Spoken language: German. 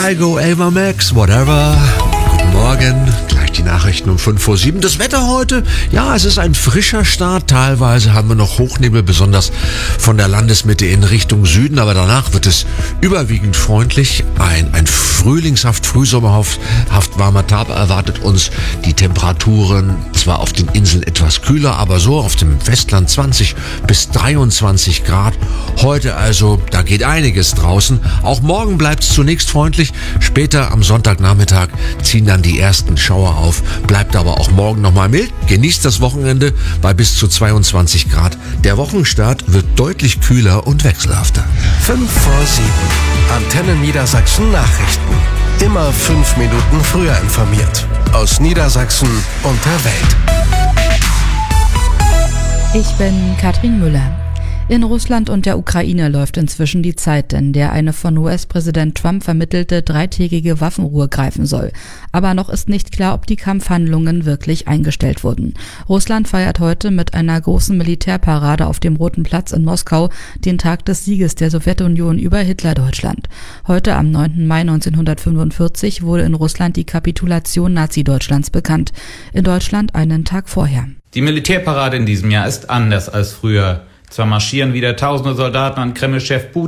Kygo, Ava Max, whatever. Guten Morgen. Gleich die Nachrichten um 5:07. Das Wetter heute, ja, es ist ein frischer Start. Teilweise haben wir noch Hochnebel, besonders von der Landesmitte in Richtung Süden. Aber danach wird es überwiegend freundlich. Ein frühlingshaft, frühsommerhaft warmer Tag erwartet uns. Die Temperaturen zwar auf den Inseln etwas kühler, aber so auf dem Festland 20 bis 23 Grad. Heute also, da geht einiges draußen. Auch morgen bleibt es zunächst freundlich. Später am Sonntagnachmittag ziehen dann die ersten Schauer auf. Bleibt aber auch morgen nochmal mild. Genießt das Wochenende bei bis zu 22 Grad. Der Wochenstart wird deutlich kühler und wechselhafter. 5:07. Antenne Niedersachsen Nachrichten. Immer 5 Minuten früher informiert. Aus Niedersachsen und der Welt. Ich bin Katrin Müller. In Russland und der Ukraine läuft inzwischen die Zeit, in der eine von US-Präsident Trump vermittelte 3-tägige Waffenruhe greifen soll. Aber noch ist nicht klar, ob die Kampfhandlungen wirklich eingestellt wurden. Russland feiert heute mit einer großen Militärparade auf dem Roten Platz in Moskau den Tag des Sieges der Sowjetunion über Hitlerdeutschland. Heute am 9. Mai 1945 wurde in Russland die Kapitulation Nazi-Deutschlands bekannt. In Deutschland einen Tag vorher. Die Militärparade in diesem Jahr ist anders als früher. Zwar marschieren wieder tausende Soldaten an Kreml-Chef Putin